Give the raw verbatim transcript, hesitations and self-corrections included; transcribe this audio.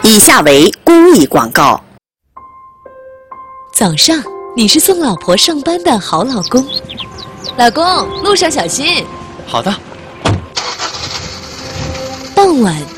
以下为公益广告。 早上，你是送老婆上班的好老公。老公，路上小心。 好的。 傍晚，